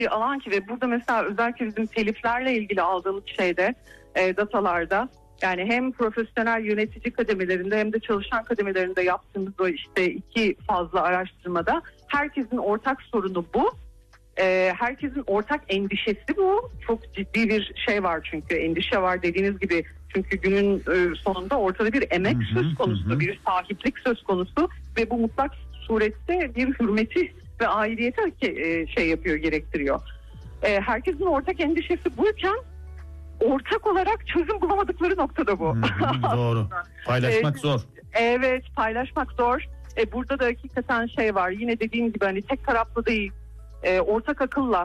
bir alan ki ve burada mesela özellikle bizim teliflerle ilgili aldığımız şeyde datalarda yani hem profesyonel yönetici kademelerinde hem de çalışan kademelerinde yaptığımız o işte 2 fazla araştırmada herkesin ortak sorunu bu. Herkesin ortak endişesi bu. Çok ciddi bir şey var çünkü endişe var dediğiniz gibi. Çünkü günün sonunda ortada bir emek söz konusu, bir sahiplik söz konusu ve bu mutlak surette bir hürmeti ve aidiyeti gerektiriyor. Herkesin ortak endişesi buyken ortak olarak çözüm bulamadıkları noktada bu. Doğru. Paylaşmak zor. Evet, paylaşmak zor. Burada da hakikaten şey var. Yine dediğim gibi hani tek taraflı değil. Ortak akılla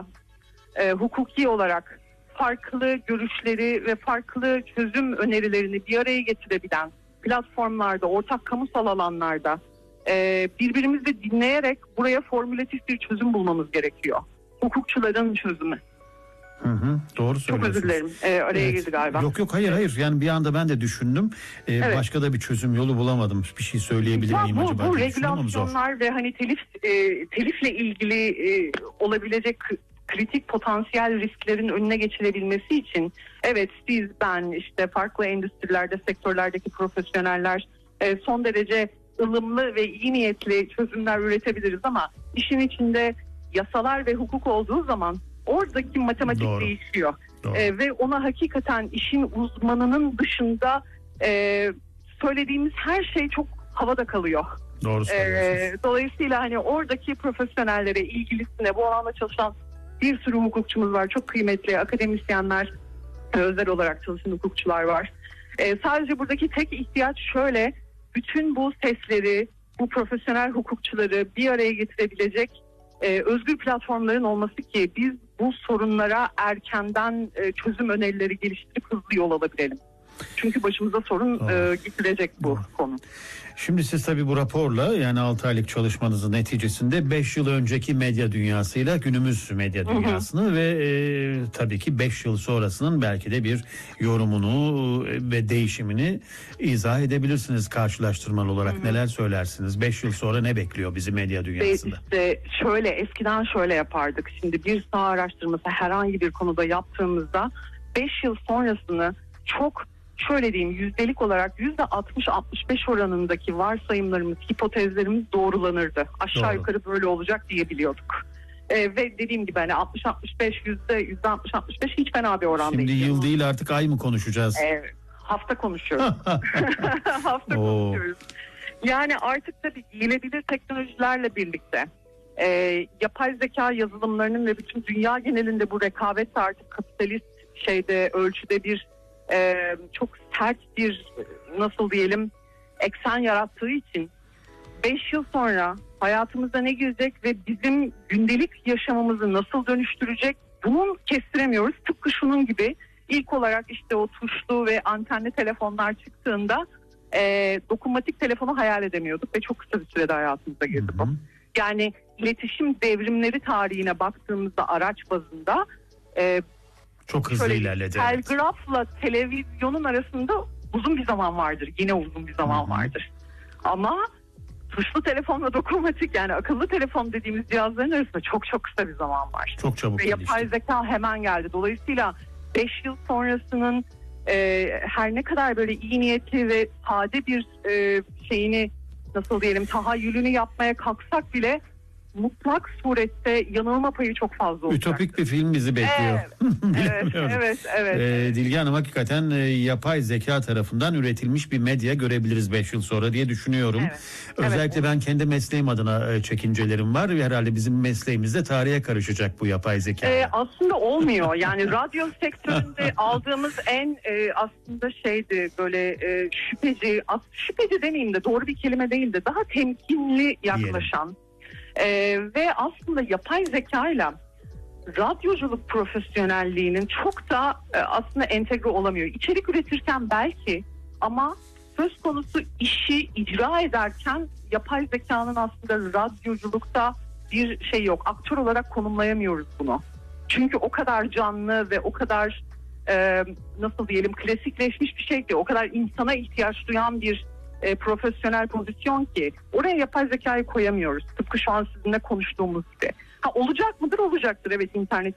hukuki olarak farklı görüşleri ve farklı çözüm önerilerini bir araya getirebilen platformlarda, ortak kamusal alanlarda birbirimizi dinleyerek buraya formülatif bir çözüm bulmamız gerekiyor. Hukukçuların çözümü. Doğru söylüyorsunuz. Çok özür dilerim. Araya girdi galiba. Yok hayır. Yani bir anda ben de düşündüm. Evet. Başka da bir çözüm yolu bulamadım. Bir şey söyleyebilir miyim acaba? Bu regülasyonlar ve hani telifle ilgili olabilecek kritik potansiyel risklerin önüne geçilebilmesi için evet siz, ben, işte farklı endüstrilerde, sektörlerdeki profesyoneller son derece ılımlı ve iyi niyetli çözümler üretebiliriz ama işin içinde yasalar ve hukuk olduğu zaman oradaki matematik değişiyor. Ve ona hakikaten işin uzmanının dışında söylediğimiz her şey çok havada kalıyor. Doğru söylüyorsunuz. Dolayısıyla hani oradaki profesyonellere, ilgilisine, bu alanda çalışan bir sürü hukukçumuz var. Çok kıymetli akademisyenler, özel olarak çalışan hukukçular var. Sadece buradaki tek ihtiyaç şöyle, bütün bu sesleri, bu profesyonel hukukçuları bir araya getirebilecek özgür platformların olması ki biz bu sorunlara erkenden çözüm önerileri geliştirip hızlı yol alabilelim. Çünkü başımıza sorun getirecek bu konu. Şimdi siz tabii bu raporla, yani 6 aylık çalışmanızın neticesinde 5 yıl önceki medya dünyasıyla günümüz medya dünyasını ve tabii ki 5 yıl sonrasının belki de bir yorumunu ve değişimini izah edebilirsiniz karşılaştırmalı olarak. Neler söylersiniz? 5 yıl sonra ne bekliyor bizi medya dünyasında? İşte şöyle, eskiden şöyle yapardık. Şimdi bir saha araştırması herhangi bir konuda yaptığımızda 5 yıl sonrasını çok, şöyle diyeyim, yüzdelik olarak %60-65 oranındaki varsayımlarımız, hipotezlerimiz doğrulanırdı. Aşağı yukarı böyle olacak diyebiliyorduk. Ve dediğim gibi hani %60-65 hiç fena bir oran değil. Şimdi yıl değil artık ay mı konuşacağız? Hafta konuşuyoruz. Hafta konuşuyoruz. Yani artık tabii giyilebilir teknolojilerle birlikte yapay zeka yazılımlarının ve bütün dünya genelinde bu rekabet artık kapitalist ölçüde bir çok sert bir eksen yarattığı için 5 yıl sonra hayatımıza ne girecek ve bizim gündelik yaşamımızı nasıl dönüştürecek, bunu kestiremiyoruz. Tıpkı şunun gibi, ilk olarak işte o tuşlu ve antenli telefonlar çıktığında dokunmatik telefonu hayal edemiyorduk ve çok kısa bir sürede hayatımıza girdi bu. Yani iletişim devrimleri tarihine baktığımızda araç bazında çok hızlı ilerledi. Telgrafla televizyonun arasında uzun bir zaman vardır. Yine uzun bir zaman vardır. Ama tuşlu telefonla dokunmatik, yani akıllı telefon dediğimiz cihazların arasında çok çok kısa bir zaman var. Çok çabuk ve yapay zeka hemen geldi. Dolayısıyla 5 yıl sonrasının her ne kadar böyle iyi niyetli ve sade bir tahayyülünü yapmaya kalksak bile mutlak surette yanılma payı çok fazla olacak. Ütopik bir film bizi bekliyor. Evet. Dilge Hanım, hakikaten yapay zeka tarafından üretilmiş bir medya görebiliriz 5 yıl sonra diye düşünüyorum. Özellikle ben kendi mesleğim adına çekincelerim var ve herhalde bizim mesleğimizde tarihe karışacak bu yapay zeka. Aslında olmuyor. Yani radyo sektöründe aldığımız en aslında böyle şüpheci demeyeyim de doğru bir kelime değil de daha temkinli yaklaşan ve aslında yapay zekayla radyoculuk profesyonelliğinin çok da aslında entegre olamıyor. İçerik üretirken belki, ama söz konusu işi icra ederken yapay zekanın aslında radyoculukta bir şey yok. Aktör olarak konumlayamıyoruz bunu. Çünkü o kadar canlı ve o kadar klasikleşmiş bir şey ki, o kadar insana ihtiyaç duyan bir profesyonel pozisyon ki oraya yapay zekayı koyamıyoruz. Tıpkı şu an sizinle konuştuğumuz gibi. olacak mıdır? Olacaktır, evet, internet